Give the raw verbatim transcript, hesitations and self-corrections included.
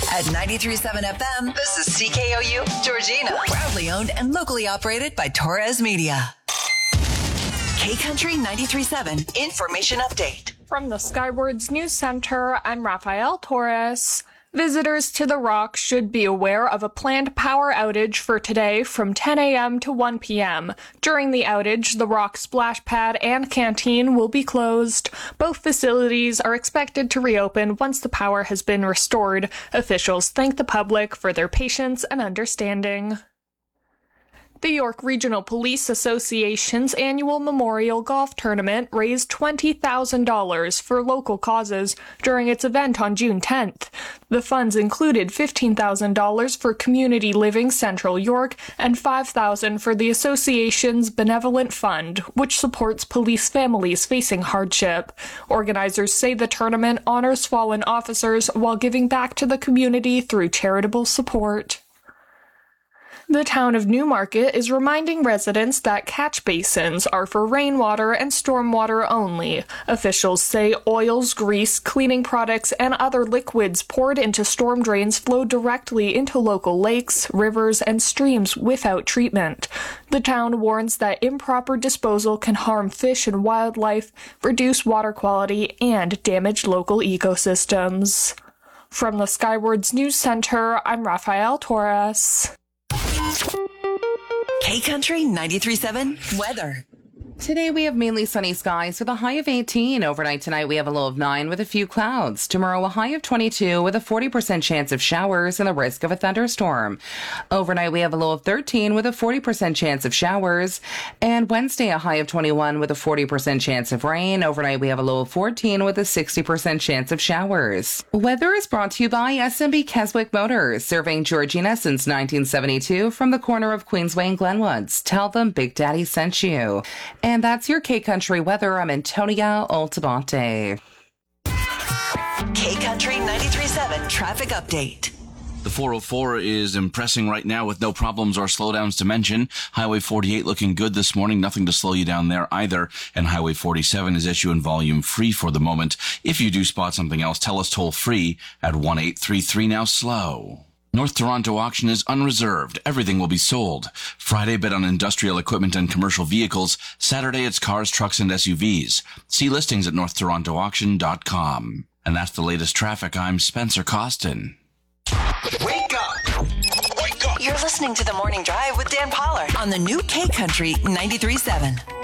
At ninety-three point seven F M, this is C K O U, Georgina. Proudly owned and locally operated by Torres Media. K-Country ninety-three point seven Information Update. From the Skywards News Center, I'm Rafael Torres. Visitors to the Rock should be aware of a planned power outage for today from ten a.m. to one p.m. During the outage, the Rock splash pad and canteen will be closed. Both facilities are expected to reopen once the power has been restored. Officials thank the public for their patience and understanding. The York Regional Police Association's annual Memorial Golf Tournament raised twenty thousand dollars for local causes during its event on June tenth. The funds included fifteen thousand dollars for Community Living Central York and five thousand dollars for the association's Benevolent Fund, which supports police families facing hardship. Organizers say the tournament honors fallen officers while giving back to the community through charitable support. The town of Newmarket is reminding residents that catch basins are for rainwater and stormwater only. Officials say oils, grease, cleaning products, and other liquids poured into storm drains flow directly into local lakes, rivers, and streams without treatment. The town warns that improper disposal can harm fish and wildlife, reduce water quality, and damage local ecosystems. From the Skywards News Center, I'm Rafael Torres. K-Country ninety-three point seven weather. Today we have mainly sunny skies with a high of eighteen. Overnight tonight we have a low of nine with a few clouds. Tomorrow a high of twenty-two with a forty percent chance of showers and the risk of a thunderstorm. Overnight we have a low of thirteen with a forty percent chance of showers. And Wednesday a high of twenty-one with a forty percent chance of rain. Overnight we have a low of fourteen with a sixty percent chance of showers. Weather is brought to you by S M B Keswick Motors, serving Georgina since nineteen seventy-two from the corner of Queensway and Glenwoods. Tell them Big Daddy sent you. And that's your K-Country weather. I'm Antonia Altamonte. K-Country ninety-three point seven traffic update. The four oh four is impressing right now with no problems or slowdowns to mention. Highway forty-eight looking good this morning. Nothing to slow you down there either. And Highway forty-seven is issue and volume free for the moment. If you do spot something else, tell us toll free at one eight three three now slow. North Toronto auction is unreserved. Everything will be sold. Friday bid on industrial equipment and commercial vehicles. Saturday it's cars, trucks, and S U Vs. See listings at north toronto auction dot com. And that's the latest traffic. I'm Spencer Costin. Wake up! Wake up! You're listening to The Morning Drive with Dan Pollard on the new K-Country ninety-three point seven.